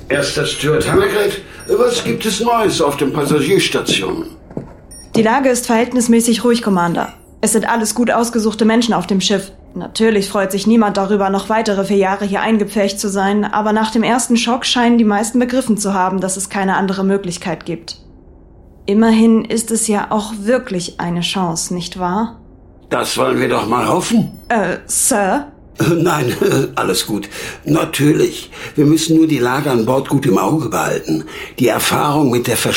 Erster Steward Hannegret, was gibt es Neues auf den Passagierstationen? Die Lage ist verhältnismäßig ruhig, Commander. Es sind alles gut ausgesuchte Menschen auf dem Schiff. Natürlich freut sich niemand darüber, noch weitere 4 Jahre hier eingepfercht zu sein, aber nach dem ersten Schock scheinen die meisten begriffen zu haben, dass es keine andere Möglichkeit gibt. Immerhin ist es ja auch wirklich eine Chance, nicht wahr? Das wollen wir doch mal hoffen. Sir? Nein, alles gut. Natürlich. Wir müssen nur die Lage an Bord gut im Auge behalten. Die Erfahrung mit der